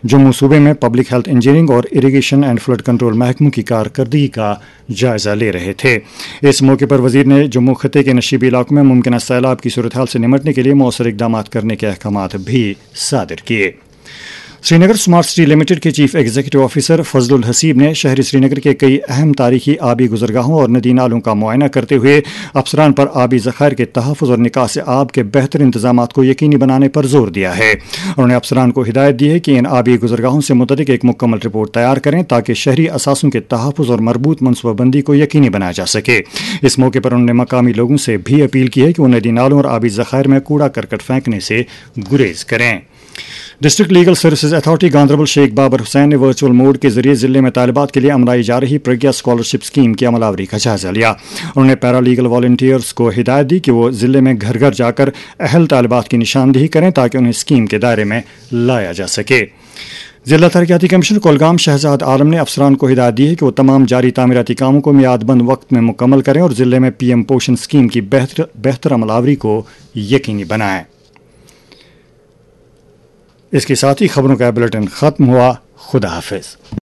जम्मू सूबे में public health engineering और इरीगेशन एंड फ्लड कंट्रोल महकमों की कारकर्दगी का जायजा ले रहे थे। इस मौके पर वजीर ने जम्मू खत्े के नशीबी इलाकों में मुमकिन सैलाब की सूरत हाल से निमटने के लिए मौसर इकदाम करने के अहकाम भी सादिर किए। श्रीनगर स्मार्ट सिटी लिमिटेड के chief executive officer Fazlul Haseeb ने शहरी श्रीनगर के कई अहम तारीखी आबी गुजरगाहों और नदी नालों का मुआयना करते हुए अफसरान पर आबी ज़खायर के तहफ़्फ़ुज़ और निकास आब के बेहतर इंतजाम को यकीनी बनाने पर जोर दिया है। उन्होंने अफसरान को हिदायत दी है कि इन आबी गुजरगाहों से मुतल्लिक़ एक मुकम्मल रिपोर्ट तैयार करें ताकि शहरी असासों के तहफ़्फ़ुज़ और मरबूत मनसूबाबंदी को यकीनी बनाया जा सके। इस मौके पर उन्होंने मकामी लोगों से भी अपील की है कि वो नदी नालों और आबी ज़खायर में कूड़ा करकट फेंकने से गुरेज करें। District legal services authority Ganderbal Sheikh Babar Hussain ने वर्चुअल मोड के जरिए जिले में तालिबात के लिए अमलाई जा रही प्रज्ञा स्कॉलरशिप स्कीम की अमलावरी का जायजा लिया। उन्होंने पैरा लीगल वॉलंटियर्स को हिदायत दी कि वो जिले में घर घर जाकर अहल तालिबात की निशानदेही करें ताकि उन्हें स्कीम के दायरे में लाया जा सके। जिला तरक्याती कमिश्नर कुलगाम शहजाद आलम ने अफसरान को हिदायत दी है कि वो तमाम जारी तामीराती कामों को मियादबंद वक्त में मुकम्मल करें और जिले में पीएम पोषण स्कीम की बेहतर अमलावरी को यकीनी बनाएं। इसके साथ ही खबरों का बुलेटिन खत्म हुआ। खुदा हाफिज।